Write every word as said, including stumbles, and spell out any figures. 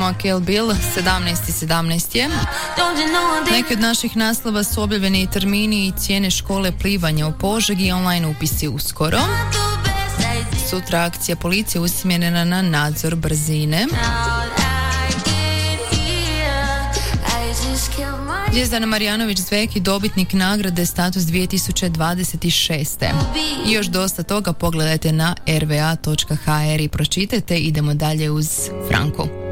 slušamo Kill Bill, sedamnaest i sedamnaest je. Neki od naših naslova su objavljeni termini i cijene škole plivanja u Požegi, online upisi uskoro. Sutra akcija policije usmjerena na nadzor brzine. Zvjezdana Marjanović-Zveki, dobitnik nagrade Status dvije tisuće dvadeset šeste. I još dosta toga pogledajte na r v a točka h r i pročitajte. Idemo dalje uz Franku.